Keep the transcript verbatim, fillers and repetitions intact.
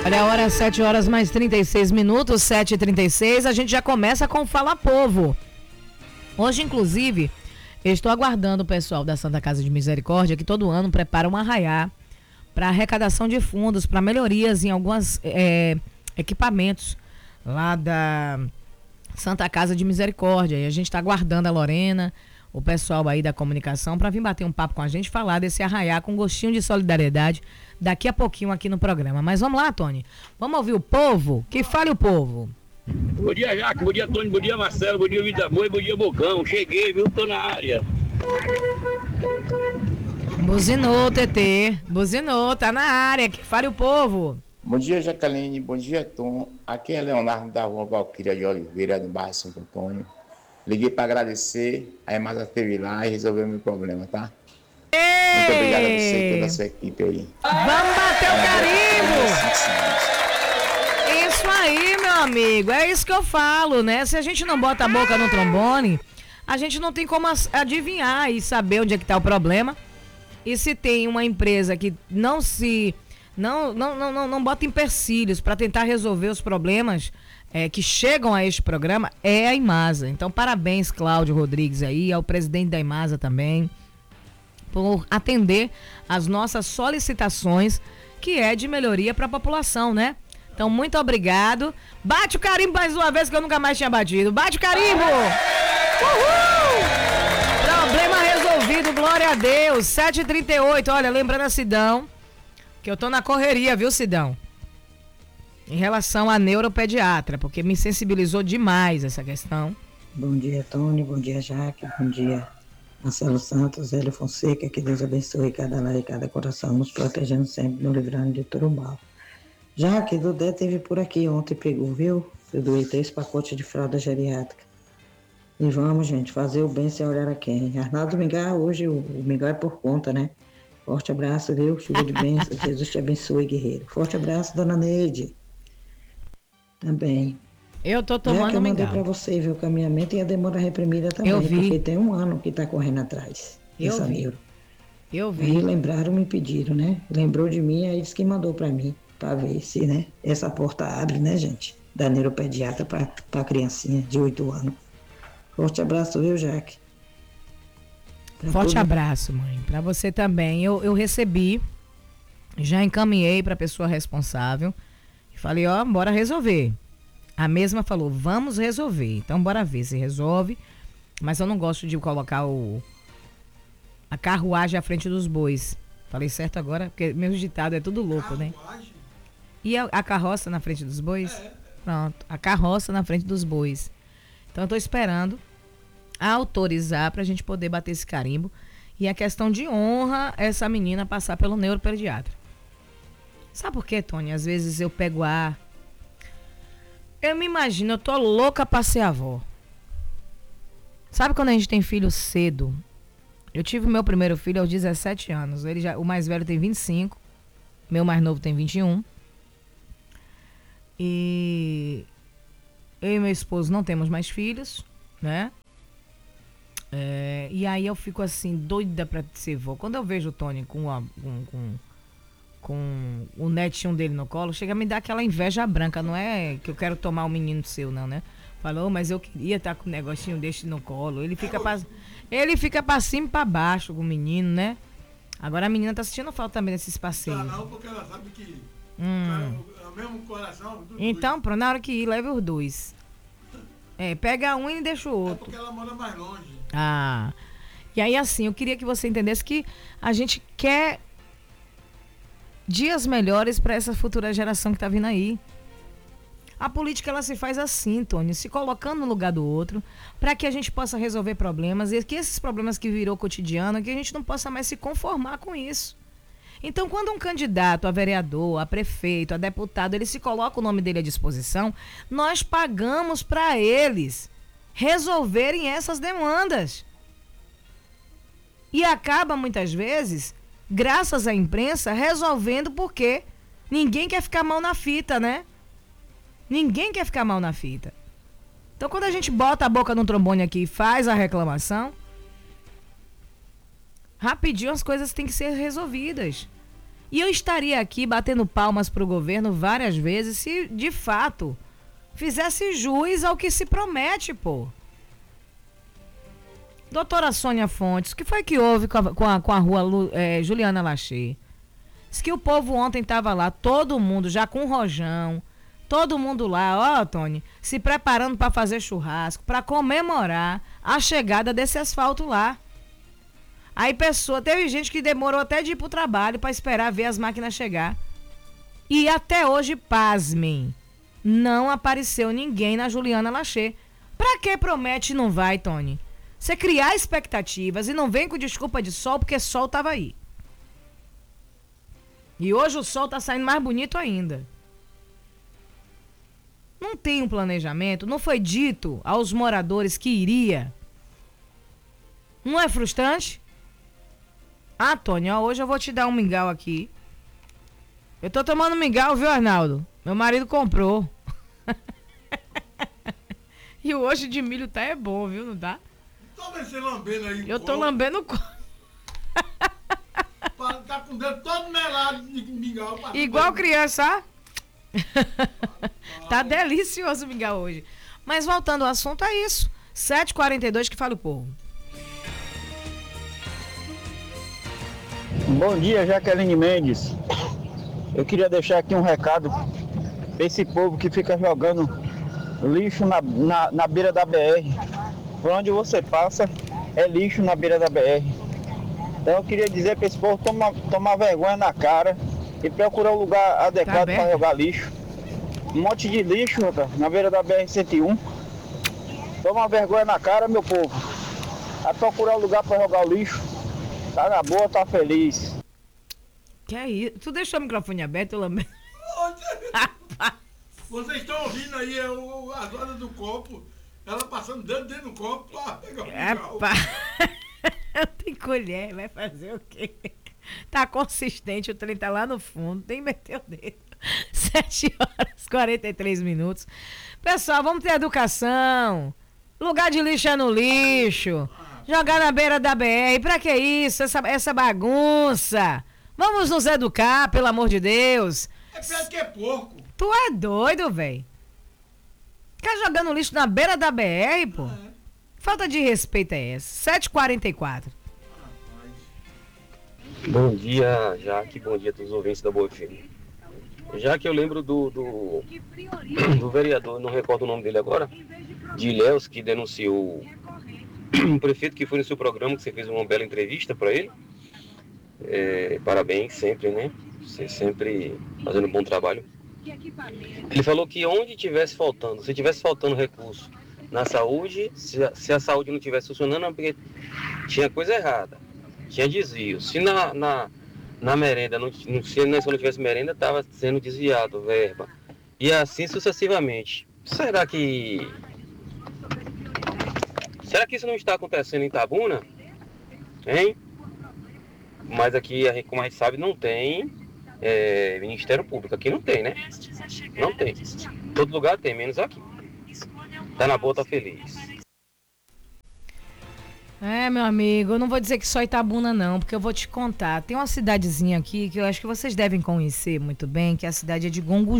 Olha a hora, sete horas mais trinta e seis minutos, sete e trinta e seis. A gente já começa com o Fala Povo. Hoje, inclusive, eu estou aguardando o pessoal da Santa Casa de Misericórdia, que todo ano prepara um arraiá para arrecadação de fundos, para melhorias em alguns é, equipamentos lá da Santa Casa de Misericórdia. E a gente está aguardando a Lorena, o pessoal aí da comunicação, para vir bater um papo com a gente, falar desse arraiá com gostinho de solidariedade daqui a pouquinho aqui no programa. Mas vamos lá, Tony. Vamos ouvir o povo? Que fale o povo. Bom dia, Jaque. Bom dia, Tony. Bom dia, Marcelo. Bom dia, Vida Boa. Bom dia, Bocão. Cheguei, viu? Tô na área. Buzinou, T T. Buzinou, tá na área. Que fale o povo. Bom dia, Jaqueline. Bom dia, Tom. Aqui é Leonardo da Rua Valquíria de Oliveira, no bairro Santo Antônio. Liguei para agradecer. A Emasa esteve lá e resolveu o meu problema, tá? Ei! Muito obrigado a você e toda a sua equipe aí. Vamos bater o carimbo! Isso aí, meu amigo. É isso que eu falo, né? Se a gente não bota a boca no trombone, a gente não tem como adivinhar e saber onde é que tá o problema. E se tem uma empresa que não se... Não, não, não, não, não bota empecilhos para tentar resolver os problemas é, que chegam a este programa, é a Imasa. Então, parabéns, Cláudio Rodrigues aí, ao presidente da Imasa também, por atender as nossas solicitações, que é de melhoria para a população, né? Então, muito obrigado. Bate o carimbo mais uma vez, que eu nunca mais tinha batido. Bate o carimbo! Uhul! Problema resolvido, glória a Deus. sete e trinta e oito, olha, lembrando a Sidão, que eu tô na correria, viu, Sidão? Em relação à neuropediatra, porque me sensibilizou demais essa questão. Bom dia, Tony. Bom dia, Jaque. Bom dia, Marcelo Santos, Hélio Fonseca. Que Deus abençoe cada lar e cada coração, nos protegendo sempre, nos livrando de todo mal. Jaque, Dudé teve por aqui ontem, pegou, viu? Eu doei três pacotes de fralda geriátrica. E vamos, gente, fazer o bem sem olhar a quem. Arnaldo Mingá, hoje o, o Mingá é por conta, né? Forte abraço, viu? Chuva de bênçãos. Jesus te abençoe, guerreiro. Forte abraço, dona Neide. Também. Eu tô tomando é que eu mandei mingau. pra você, viu? O caminhamento e a demora reprimida também. Eu vi. Porque tem um ano que tá correndo atrás. Eu Essa vi. neuro. Eu vi. Aí lembraram, me pediram, né? Lembrou de mim, aí disse que mandou pra mim. Pra ver se, né? Essa porta abre, né, gente? Da neuropediatra pra, pra criancinha de oito anos. Forte abraço, viu, Jaque? Pra Forte tudo. abraço, mãe. Pra você também. Eu, eu recebi, já encaminhei pra pessoa responsável. E falei, ó, bora resolver. A mesma falou, vamos resolver. Então, bora ver se resolve. Mas eu não gosto de colocar o a carruagem à frente dos bois. Falei certo agora? Porque meu ditado é tudo louco, né? E a, a carroça na frente dos bois? É. Pronto, a carroça na frente dos bois. Então eu tô esperando autorizar pra gente poder bater esse carimbo. E a questão de honra, essa menina passar pelo neuropediatra. Sabe por quê, Tony? Às vezes eu pego ar. Eu me imagino, eu tô louca pra ser avó. Sabe quando a gente tem filho cedo? Eu tive o meu primeiro filho aos dezessete anos. Ele já, o mais velho tem vinte e cinco. Meu mais novo tem vinte e um. E eu e meu esposo não temos mais filhos, né? É, e aí eu fico assim, doida pra ser vó. Quando eu vejo o Tony com, a, com, com, com o netinho dele no colo, chega a me dar aquela inveja branca. Não é que eu quero tomar o menino seu, não, né? Falou, mas eu queria estar com um negocinho desse no colo. Ele fica pra, ele fica pra cima e pra baixo com o menino, né? Agora a menina tá sentindo falta também desses passeios. Não, não, porque ela sabe que Hum. é o mesmo coração. Tudo Então, pronto, na hora que ir, leve os dois. É, pega um e deixa o é outro. porque ela mora mais longe. Ah. E aí, assim, eu queria que você entendesse que a gente quer dias melhores para essa futura geração que tá vindo aí. A política, ela se faz assim, Tony, se colocando no lugar do outro, para que a gente possa resolver problemas e que esses problemas que virou cotidiano, que a gente não possa mais se conformar com isso. Então, quando um candidato a vereador, a prefeito, a deputado, ele se coloca o nome dele à disposição, nós pagamos para eles resolverem essas demandas. E acaba, muitas vezes, graças à imprensa, resolvendo porque ninguém quer ficar mal na fita, né? Ninguém quer ficar mal na fita. Então, quando a gente bota a boca no trombone aqui e faz a reclamação, rapidinho as coisas têm que ser resolvidas. E eu estaria aqui batendo palmas pro governo várias vezes se, de fato, fizesse jus ao que se promete, pô. Doutora Sônia Fontes, o que foi que houve com a, com a, com a rua Lu, é, Juliana Lachê? Diz que o povo ontem estava lá, todo mundo já com rojão, todo mundo lá, ó, Tony, se preparando para fazer churrasco, para comemorar a chegada desse asfalto lá. Aí pessoa, teve gente que demorou até de ir pro trabalho para esperar ver as máquinas chegar. E até hoje, pasmem, não apareceu ninguém na Juliana Lachê. Pra que promete e não vai, Tony? Você criar expectativas e não vem com desculpa de sol, porque sol tava aí. E hoje o sol tá saindo mais bonito ainda. Não tem um planejamento, não foi dito aos moradores que iria. Não é frustrante? Ah, Tony, ó, hoje eu vou te dar um mingau aqui. Eu tô tomando mingau, viu, Arnaldo? Meu marido comprou. E o hoje de milho tá é bom, viu, não tá? Toma esse lambendo aí. Eu tô lambendo o copo. Tá com o dedo todo melado de mingau. Igual criança, tá delicioso o mingau hoje. Mas voltando ao assunto, é isso. sete e quarenta e dois que fala o povo. Bom dia, Jaqueline Mendes. Eu queria deixar aqui um recado pra esse povo que fica jogando lixo na, na, na beira da B R. Por onde você passa é lixo na beira da B R. Então eu queria dizer para esse povo tomar, tomar vergonha na cara e procurar um lugar adequado tá para jogar lixo. Um monte de lixo, rapaz, na beira da B R cento e um. Toma vergonha na cara, meu povo. Vai procurar um lugar para jogar o lixo. Tá na boa, tá feliz. Que é isso? Tu deixou o microfone aberto, Lambert? Vocês estão ouvindo aí é o, as horas do copo, ela passando dentro, dentro do copo pra pegar o mingau. Tem colher, vai fazer o quê? Tá consistente, o trem tá lá no fundo, tem que meter o dedo. sete horas e quarenta e três minutos. Pessoal, vamos ter educação. Lugar de lixo é no lixo. Jogar na beira da B R, pra que isso? Essa, essa bagunça. Vamos nos educar, pelo amor de Deus. É pior que é porco. Tu é doido, velho. Ficar jogando lixo na beira da B R, pô. É. Falta de respeito é essa. sete e quarenta e quatro. Bom dia, Jaque. Bom dia a todos os ouvintes da Boa F M. Já que eu lembro do, do, do vereador, não recordo o nome dele agora, de Ilhéus, que denunciou o prefeito que foi no seu programa, que você fez uma bela entrevista para ele. É, parabéns sempre, né? Você sempre fazendo um bom trabalho. Ele falou que onde tivesse faltando, se tivesse faltando recurso na saúde, se a, se a saúde não estivesse funcionando, é porque tinha coisa errada, tinha desvio. Se na, na, na merenda, não, se na escola não tivesse merenda, estava sendo desviado verba. E assim sucessivamente. Será que... Será que isso não está acontecendo em Itabuna? Hein? Mas aqui, como a gente sabe, não tem é, Ministério Público. Aqui não tem, né? Não tem. Todo lugar tem, menos aqui. Tá na boa, tá feliz. É, meu amigo, eu não vou dizer que só Itabuna não, porque eu vou te contar. Tem uma cidadezinha aqui que eu acho que vocês devem conhecer muito bem, que é a cidade de Gongu